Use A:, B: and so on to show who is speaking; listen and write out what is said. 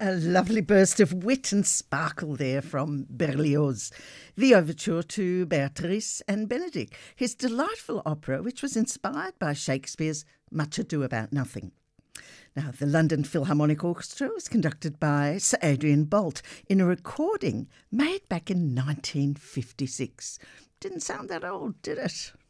A: A lovely burst of wit and sparkle there from Berlioz. The overture to Beatrice and Benedict, his delightful opera which was inspired by Shakespeare's Much Ado About Nothing. Now, the London Philharmonic Orchestra was conducted by Sir Adrian Boult in a recording made back in 1956. Didn't sound that old, did it?